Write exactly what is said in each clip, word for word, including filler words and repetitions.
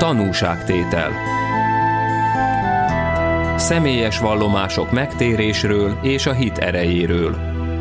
Tanúságtétel. Személyes vallomások megtérésről és a hit erejéről.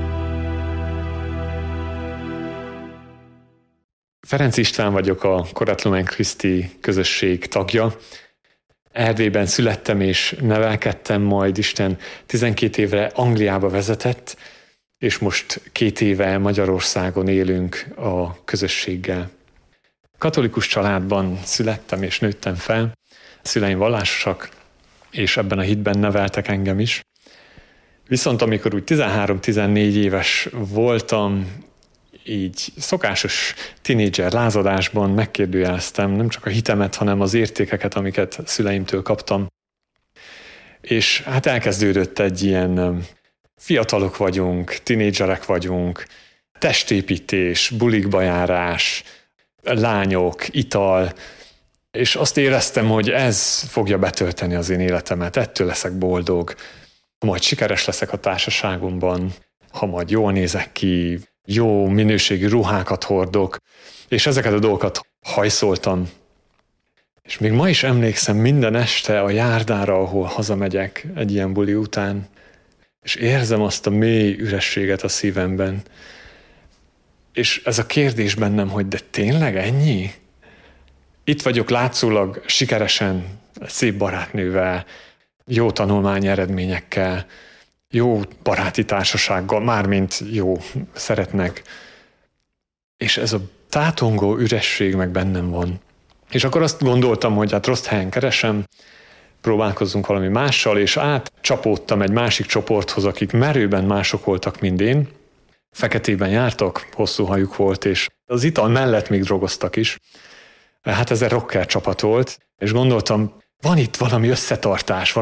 Ferenc István vagyok, a Corat Lumen Christi közösség tagja. Erdélyben születtem és nevelkedtem, majd Isten tizenkét évre Angliába vezetett, és most két éve Magyarországon élünk a közösséggel. Katolikus családban születtem és nőttem fel, a szüleim vallásosak, és ebben a hitben neveltek engem is. Viszont amikor úgy tizenhárom-tizennégy éves voltam, így szokásos tinédzser lázadásban megkérdőjeleztem nem csak a hitemet, hanem az értékeket, amiket szüleimtől kaptam. És hát elkezdődött egy ilyen fiatalok vagyunk, tinédzserek vagyunk, testépítés, bulikba járás, lányok, ital, és azt éreztem, hogy ez fogja betölteni az én életemet, ettől leszek boldog, majd sikeres leszek a társaságomban, ha majd jól nézek ki, jó minőségű ruhákat hordok, és ezeket a dolgokat hajszoltam. És még ma is emlékszem minden este a járdára, ahol hazamegyek egy ilyen buli után, és érzem azt a mély ürességet a szívemben. És ez a kérdés bennem, hogy de tényleg ennyi? Itt vagyok látszólag sikeresen, szép barátnővel, jó tanulmányi eredményekkel, jó baráti társasággal, mármint jó, szeretnek. És ez a tátongó üresség meg bennem van. És akkor azt gondoltam, hogy hát rossz helyen keresem, próbálkozzunk valami mással, és átcsapódtam egy másik csoporthoz, akik merőben mások voltak, mint én. Feketében jártak, hosszú hajuk volt, és az ital mellett még drogoztak is. Hát ez egy rocker csapat volt, és gondoltam, van itt valami összetartás,